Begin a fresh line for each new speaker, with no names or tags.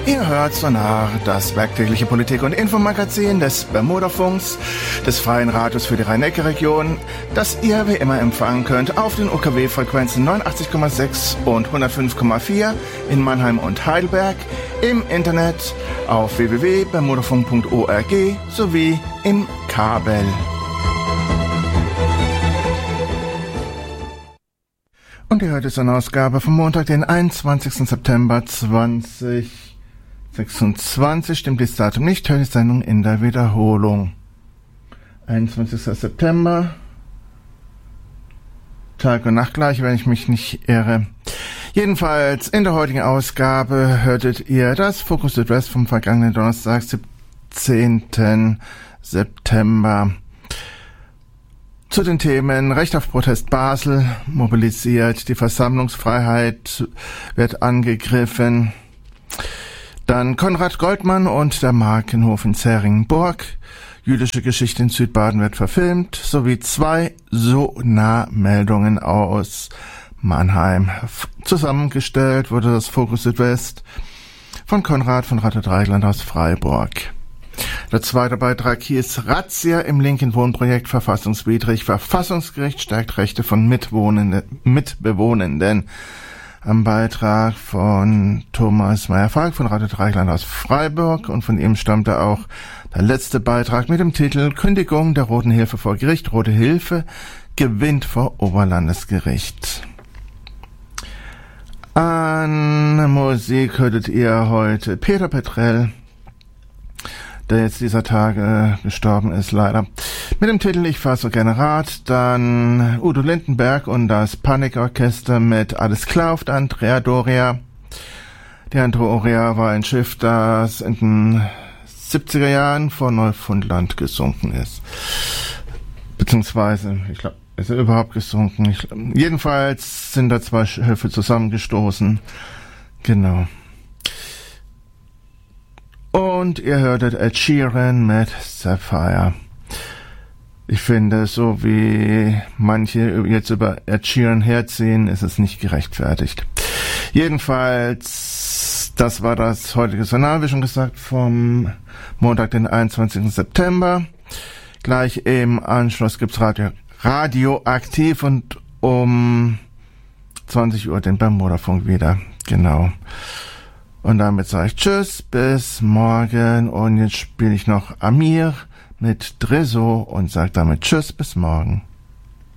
Ihr hört Sonar, das werktägliche Politik- und Infomagazin des Bermudafunks, des Freien Radios für die Rhein-Neckar-Region, das ihr wie immer empfangen könnt auf den UKW-Frequenzen 89,6 und 105,4 in Mannheim und Heidelberg, im Internet auf www.bermudafunk.org sowie im Kabel. Und ihr hört jetzt eine Ausgabe vom Montag, den 21. September 2026. Stimmt das Datum nicht, hört die Sendung in der Wiederholung. 21. September, Tag und Nacht gleich, wenn ich mich nicht irre. Jedenfalls, in der heutigen Ausgabe hörtet ihr das Fokus Südwest vom vergangenen Donnerstag, 17. September. Zu den Themen Recht auf Protest Basel mobilisiert, die Versammlungsfreiheit wird angegriffen. Dann Konrad Goldmann und der Markenhof in Zähringen-Burg. Jüdische Geschichte in Südbaden wird verfilmt, sowie 2 Sonar-Meldungen aus Mannheim. Zusammengestellt wurde das Fokus Südwest von Konrad von Ratte-Dreigland aus Freiburg. Der zweite Beitrag hieß Razzia im linken Wohnprojekt verfassungswidrig. Verfassungsgericht stärkt Rechte von Mitbewohnenden. Am Beitrag von Thomas Meyer-Falk von Ratte-Dreigland aus Freiburg, und von ihm stammte auch der letzte Beitrag mit dem Titel Kündigung der Roten Hilfe vor Gericht. Rote Hilfe gewinnt vor Oberlandesgericht. An Musik hörtet ihr heute Peter Petrell, der jetzt dieser Tage gestorben ist, leider. Mit dem Titel Ich fahr so gerne Rad. Dann Udo Lindenberg und das Panikorchester mit Alles klar auf der Andrea Doria. Die Andrea war ein Schiff, das in den 70er Jahren vor Neufundland gesunken ist. Beziehungsweise, ich glaube, ist er überhaupt gesunken? Jedenfalls sind da 2 Schiffe zusammengestoßen. Genau. Und ihr hörtet Ed Sheeran mit Sapphire. Ich finde, so wie manche jetzt über Ed Sheeran herziehen, ist es nicht gerechtfertigt. Jedenfalls, das war das heutige Sonar, wie schon gesagt, vom Montag, den 21. September. Gleich im Anschluss gibt's Radioaktiv und um 20 Uhr den Bermudafunk wieder. Genau. Und damit sage ich Tschüss, bis morgen. Und jetzt spiele ich noch Amir mit Dreso und sage damit Tschüss, bis morgen.